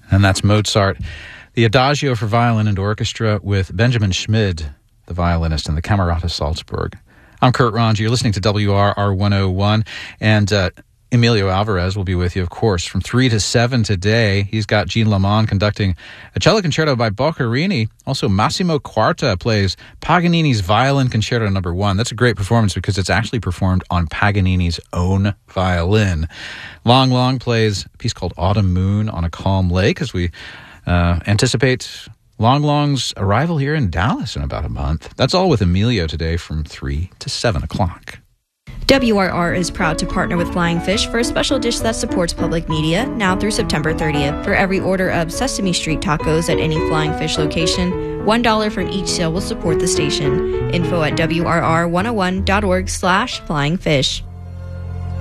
And that's Mozart, the Adagio for violin and orchestra with Benjamin Schmid, the violinist, and the Camerata Salzburg. I'm Kurt Ronge. You're listening to WRR 101, and Emilio Alvarez will be with you, of course, from 3 to 7 today. He's got Jean Lamont conducting a cello concerto by Boccherini. Also, Massimo Quarta plays Paganini's Violin Concerto No. 1. That's a great performance because it's actually performed on Paganini's own violin. Long Long plays a piece called Autumn Moon on a Calm Lake as we anticipate Long Long's arrival here in Dallas in about a month. That's all with Emilio today from 3 to 7 o'clock. WRR is proud to partner with Flying Fish for a special dish that supports public media now through September 30th. For every order of Sesame Street tacos at any Flying Fish location, $1 from each sale will support the station. Info at WRR101.org/flyingfish.